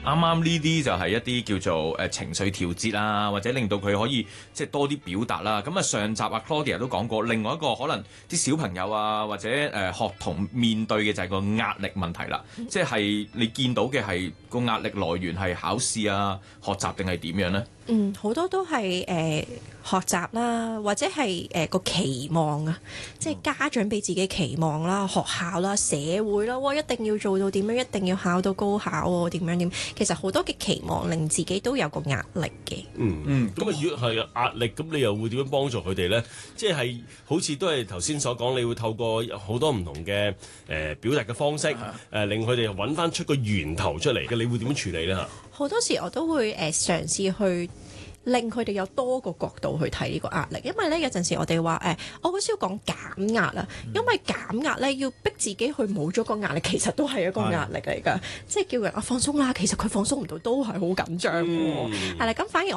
啱啱呢啲就係一啲叫做情緒調節啊，或者令到佢可以即係多啲表達啦。咁啊上集啊 Claudia 都講過，另外一個可能啲小朋友啊或者學童面對嘅就係個壓力問題啦，即係你見到嘅係個壓力來源係考試啊、學習定係點樣呢？ 好多都係學習啦，或者係個期望啊，即係家長俾自己期望啦，學校啦、社會啦，一定要做到點樣，一定要考到高考喎，點樣點？其實好多嘅期望令自己都有個壓力嘅。 咁啊，如果係壓力，咁你又會點樣幫助佢哋咧？即係好似都係頭先所講，你會透過好多唔同嘅表達嘅方式，令佢哋揾翻出個源頭出嚟嘅，你會點樣處理咧？嚇？ 好多時我都會嘗試去令佢哋有多個角度去睇呢個壓力，因為咧有陣時我哋話我好少講減壓啦，因為減壓咧要逼自己去冇咗個壓力，其實都係一個壓力嚟㗎，即係叫人放鬆啦，其實佢放鬆唔到都係好緊張喎，係啦，咁反而